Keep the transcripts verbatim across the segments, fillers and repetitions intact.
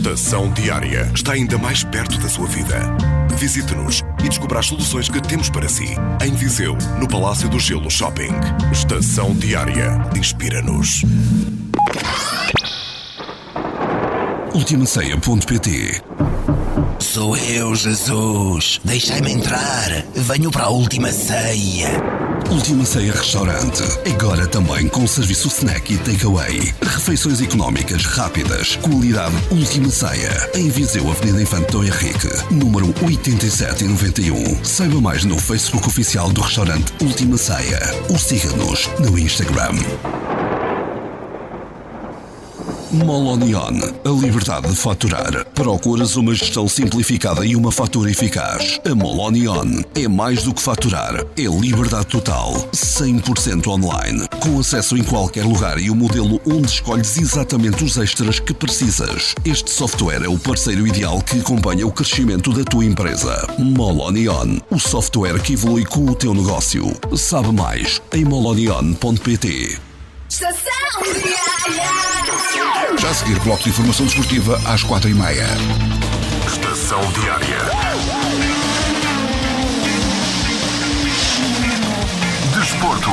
Estação Diária está ainda mais perto da sua vida. Visite-nos e descubra as soluções que temos para si. Em Viseu, no Palácio do Gelo Shopping. Estação Diária. Inspira-nos. Ultima Ceia ponto pt. Sou eu, Jesus. Deixai-me entrar. Venho para a Última Ceia. Última Ceia Restaurante. Agora também com serviço snack e takeaway. Refeições económicas, rápidas. Qualidade Última Ceia. Em Viseu, Avenida Infante Dom Henrique, número oitenta e sete noventa e um. Saiba mais no Facebook oficial do restaurante Última Ceia. Ou siga-nos no Instagram. Molonion, a liberdade de faturar. Procuras uma gestão simplificada e uma fatura eficaz? A Molonion é mais do que faturar, é liberdade total, cem por cento online, com acesso em qualquer lugar e o modelo onde escolhes exatamente os extras que precisas. Este software é o parceiro ideal que acompanha o crescimento da tua empresa. Molonion, o software que evolui com o teu negócio. Sabe mais em molonion ponto pt. Estação Diária. Já a seguir, bloco de informação desportiva às quatro e meia. Estação Diária. Desporto.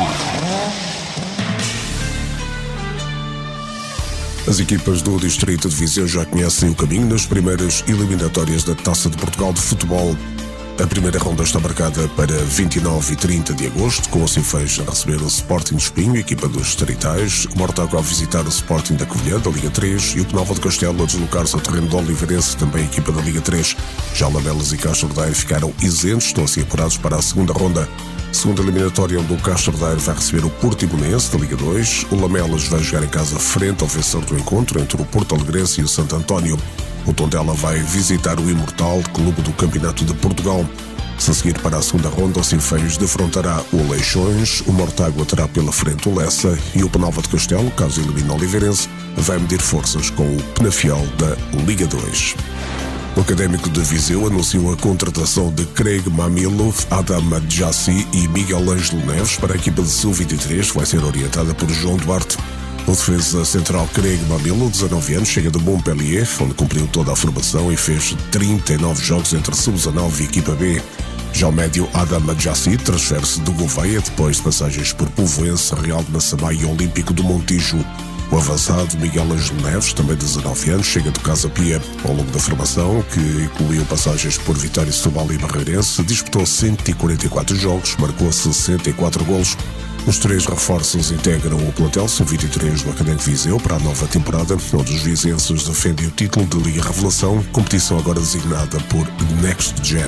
As equipas do Distrito de Viseu já conhecem o caminho nas primeiras eliminatórias da Taça de Portugal de Futebol. A primeira ronda está marcada para vinte e nove e trinta de agosto, com o Sinfãs a receber o Sporting de Espinho, equipa dos Distritais, o Mortágua a visitar o Sporting da Covilhã, da Liga três, e o Penalva de Castelo a deslocar-se ao terreno do Oliveirense, também equipa da Liga três. Já Lamelas e Castro Daire ficaram isentos, estão assim apurados para a segunda ronda. Segunda eliminatória, onde o Castro Daire vai receber o Portimonense, da Liga dois. O Lamelas vai jogar em casa frente ao vencedor do encontro entre o Porto Alegrense e o Santo António. O Tondela vai visitar o Imortal, clube do Campeonato de Portugal. Se a seguir para a segunda ronda, o Sinfãs defrontará o Leixões, o Mortágua terá pela frente o Lessa e o Penalva de Castelo, caso elimine o Oliveirense, vai medir forças com o Penafiel da Liga dois. O Académico de Viseu anunciou a contratação de Craig Mamilo, Adam Jassi e Miguel Ângelo Neves para a equipa de sub vinte e três, que vai ser orientada por João Duarte. O defesa central Craig Mamilo, dezanove anos, chega do Montpellier, onde cumpriu toda a formação e fez trinta e nove jogos entre sub dezanove e equipa B. Já o médio Adam Jassi transfere-se do Gouveia, depois de passagens por Povoense, Real de Massamá e Olímpico do Montijo. O avançado Miguel Ângelo Neves, também de dezanove anos, chega do Casa Pia. Ao longo da formação, que incluiu passagens por Vitória, Setúbal e Barreirense, disputou cento e quarenta e quatro jogos, marcou sessenta e quatro golos. Os três reforços integram o plantel sub vinte e três do Académico de Viseu para a nova temporada, onde os vizenses defendem o título de Liga Revelação, competição agora designada por Next Gen.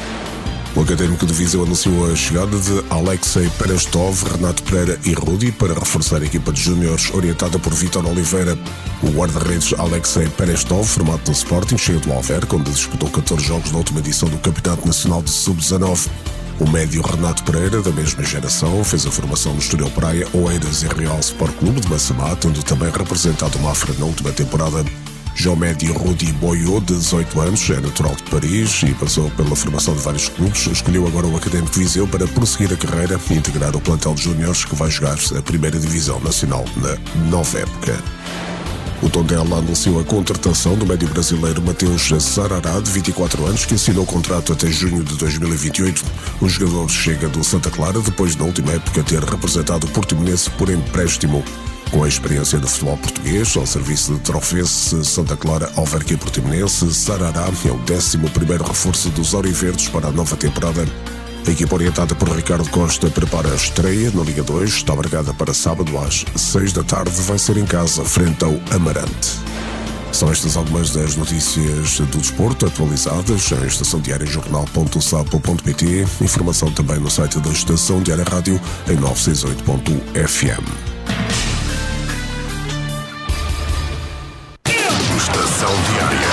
O Académico de Viseu anunciou a chegada de Alexei Perestov, Renato Pereira e Rudi para reforçar a equipa de júniores orientada por Vítor Oliveira. O guarda-redes Alexei Perestov, formado no Sporting, chega do Alverca, onde disputou catorze jogos na última edição do Campeonato Nacional de sub dezanove. O médio Renato Pereira, da mesma geração, fez a formação no Estoril Praia, Oeiras e Real Sport Clube de Massamá, tendo também representado o Mafra na última temporada. Já o médio Rudi Boiô, de dezoito anos, é natural de Paris e passou pela formação de vários clubes. Escolheu agora o Académico de Viseu para prosseguir a carreira e integrar o plantel de júniores que vai jogar a primeira divisão nacional na nova época. O Tondela anunciou a contratação do médio brasileiro Mateus Sarará, de vinte e quatro anos, que assinou o contrato até junho de dois mil e vinte e oito. O jogador chega do Santa Clara depois, na última época, ter representado o Portimonense por empréstimo. Com a experiência do futebol português, ao serviço de Trofense, Santa Clara, Alverca e Portimonense, Sarará é o décimo primeiro reforço dos Auriverdes para a nova temporada. A equipa orientada por Ricardo Costa prepara a estreia na Liga dois, está marcada para sábado às seis da tarde, vai ser em casa, frente ao Amarante. São estas algumas das notícias do desporto atualizadas em estação diária jornal ponto sapo ponto pt, informação também no site da Estação Diária Rádio em novecentos e sessenta e oito ponto f m. Estação Diária.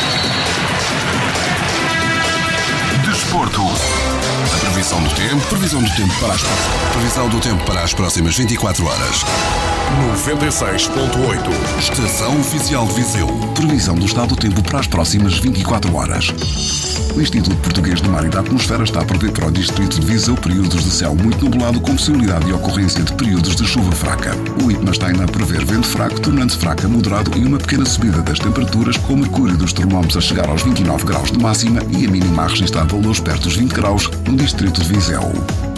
Desporto. A previsão do tempo, previsão do tempo para as, previsão do tempo para as próximas vinte e quatro horas. noventa e seis ponto oito. Estação Oficial de Viseu. Previsão do estado do tempo para as próximas vinte e quatro horas. O Instituto Português do Mar e da Atmosfera está a prever para o distrito de Viseu períodos de céu muito nublado com possibilidade de ocorrência de períodos de chuva fraca. O IPMA está ainda a prever vento fraco, tornando-se fraco a moderado e uma pequena subida das temperaturas, com o mercúrio dos termómetros a chegar aos vinte e nove graus de máxima e a mínima a registrar valores perto dos vinte graus no distrito de Viseu.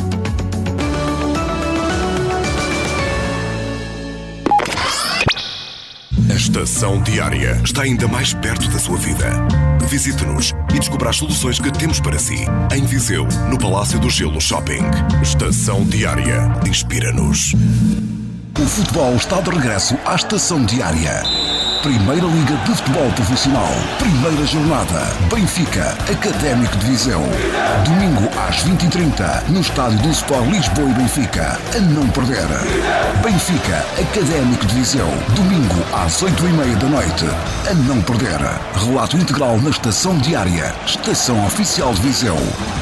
A Estação Diária está ainda mais perto da sua vida. Visite-nos e descubra as soluções que temos para si. Em Viseu, no Palácio do Gelo Shopping. Estação Diária. Inspira-nos. O futebol está de regresso à Estação Diária. Primeira Liga de Futebol Profissional. Primeira jornada. Benfica, Académico de Viseu. Domingo às vinte e trinta, no estádio do Sport Lisboa e Benfica. A não perder. Benfica, Académico de Viseu. Domingo às oito e meia da noite. A não perder. Relato integral na Estação Diária. Estação Oficial de Viseu.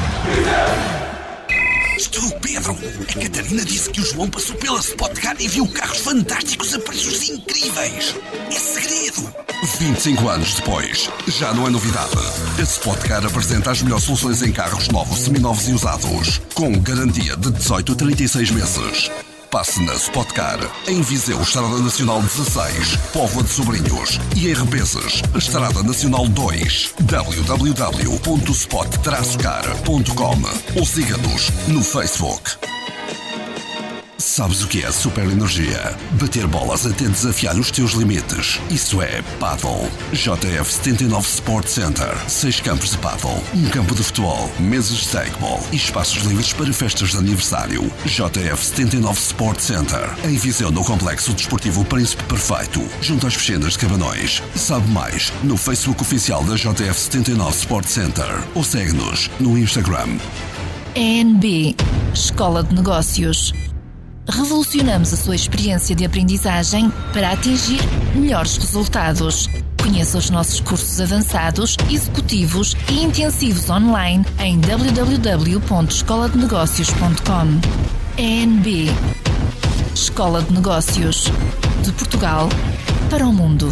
Estou o Pedro. A Catarina disse que o João passou pela Spotcar e viu carros fantásticos a preços incríveis. É segredo. vinte e cinco anos depois, já não é novidade. A Spotcar apresenta as melhores soluções em carros novos, seminovos e usados, com garantia de dezoito a trinta e seis meses. Passe na Spotcar, em Viseu, Estrada Nacional dezasseis, Póvoa de Sobrinhos, e em Rebenses, Estrada Nacional dois, w w w ponto spot car ponto com, ou siga-nos no Facebook. Sabes o que é super energia? Bater bolas até desafiar os teus limites. Isso é paddle. J F setenta e nove Sport Center. Seis campos de paddle, um campo de futebol, mesas de stackball e espaços livres para festas de aniversário. J F setenta e nove Sport Center. Em Viseu, no Complexo Desportivo Príncipe Perfeito, junto às piscinas de Cabanões. Sabe mais no Facebook oficial da J F setenta e nove Sport Center ou segue-nos no Instagram. E N B, Escola de Negócios. Revolucionamos a sua experiência de aprendizagem para atingir melhores resultados. Conheça os nossos cursos avançados, executivos e intensivos online em w w w ponto escola de negócios ponto com. E N B, Escola de Negócios, de Portugal para o mundo.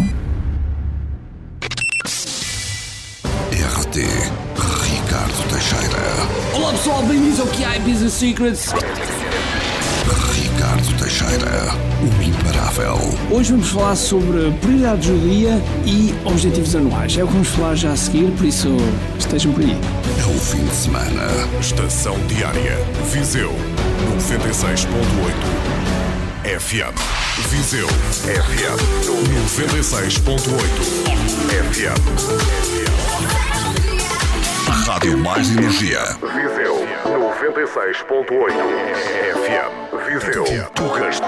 R T Ricardo Teixeira. Olá pessoal, bem-vindos ao Q I Business Secrets. Ricardo Teixeira, o imparável. Hoje vamos falar sobre prioridades do dia e objetivos anuais. É o que vamos falar já a seguir, por isso estejam por aí. É o fim de semana. Estação Diária. Viseu, noventa e seis ponto oito. F M. Viseu, F M. noventa e seis ponto oito. F M. Rádio Mais Energia. Viseu, noventa e seis ponto oito. F M. Viseu, Tugas.